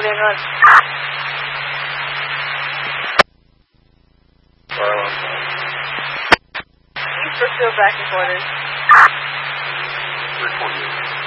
going on? East Brookfield back in quarters. 348.